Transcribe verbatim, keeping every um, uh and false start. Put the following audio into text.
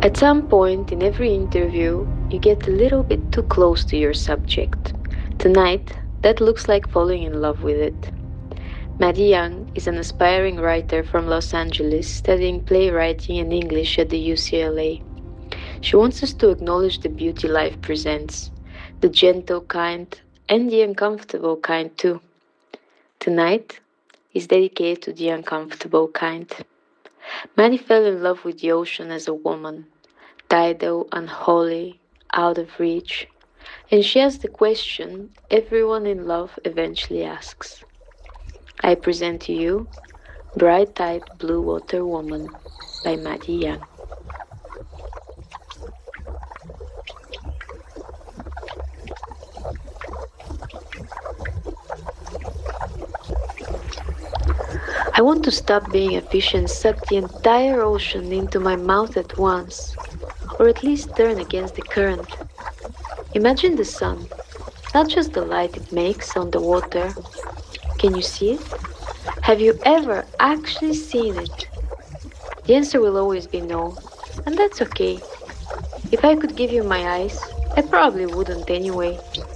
At some point in every interview, you get a little bit too close to your subject. Tonight, that looks like falling in love with it. Maddie Young is an aspiring writer from Los Angeles studying playwriting and English at the U C L A. She wants us to acknowledge the beauty life presents, the gentle kind and the uncomfortable kind too. Tonight is dedicated to the uncomfortable kind. Maddie fell in love with the ocean as a woman, tidal, unholy, out of reach, and she asked the question everyone in love eventually asks. I present to you Bright-Eyed Blue Water Woman by Maddie Young. I want to stop being a fish and suck the entire ocean into my mouth at once, or at least turn against the current. Imagine the sun, not just the light it makes on the water. Can you see it? Have you ever actually seen it? The answer will always be no, and that's okay. If I could give you my eyes, I probably wouldn't anyway.